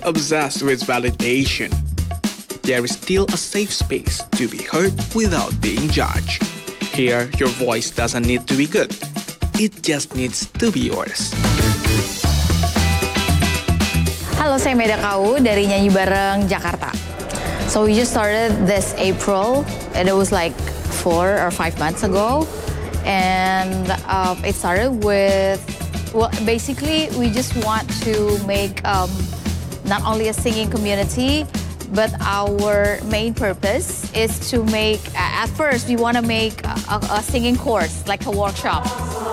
obsessed with validation. There is still a safe space to be heard without being judged. Here, your voice doesn't need to be good. It just needs to be yours. Halo, saya Meda Kau dari Nyanyi Bareng Jakarta. So we just started this April, and it was like 4 or 5 months ago. And it started with, well, basically we just want to make not only a singing community, but our main purpose is to make, at first we want to make a singing course, like a workshop.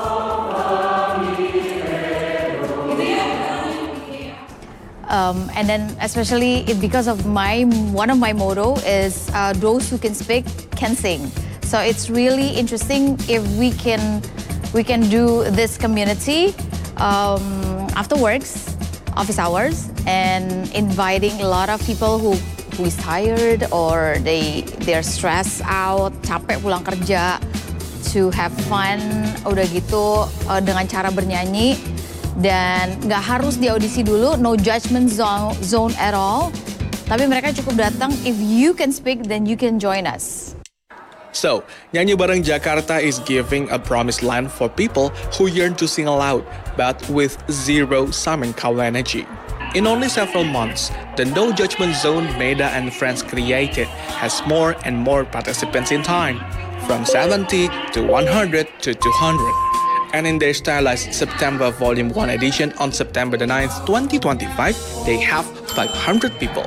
And then especially because of one of my motto is those who can speak can sing. So it's really interesting if we can do this community after works, office hours, and inviting a lot of people who is tired or they're stressed out, capek pulang kerja, to have fun, udah gitu dengan cara bernyanyi. Dan nggak harus di audisi dulu, no judgment zone at all. Tapi mereka cukup datang, if you can speak, then you can join us. So, Nyanyi Bareng Jakarta is giving a promised land for people who yearn to sing aloud, but with zero Simon Cowell energy. In only several months, the No Judgment Zone Meda and Friends created has more and more participants in time, from 70 to 100 to 200. And in their stylized September Volume 1 edition on September the 9th, 2025, they have 500 people.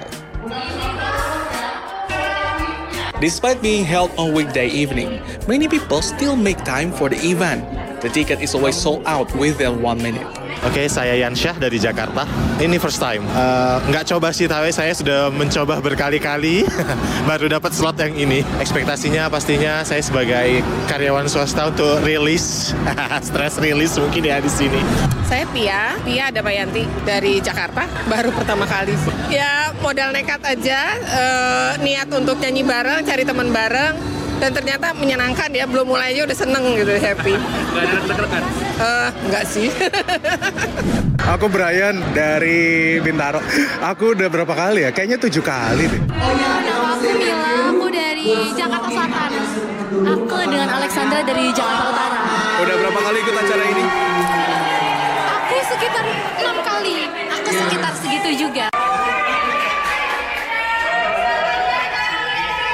Despite being held on weekday evening, many people still make time for the event. The ticket is always sold out within 1 minute. Oke, saya Yansyah dari Jakarta. Ini first time. Nggak coba sih, tapi saya sudah mencoba berkali-kali. Baru dapat slot yang ini. Ekspektasinya pastinya saya sebagai karyawan swasta untuk rilis, stress rilis mungkin ya di sini. Saya Pia Damayanti dari Jakarta, baru pertama kali. Ya modal nekat aja, niat untuk nyanyi bareng, cari teman bareng. Dan ternyata menyenangkan ya, belum mulai aja udah seneng gitu, happy. Nggak ada deg-degan? Enggak sih. Aku Brian dari Bintaro. Aku udah berapa kali ya? Kayaknya 7 kali deh. Nama aku Mila, aku dari Jakarta Selatan. Aku dengan Alexandra dari Jakarta Utara. Udah berapa kali ikut acara ini? Aku sekitar 6 kali. Aku sekitar segitu juga.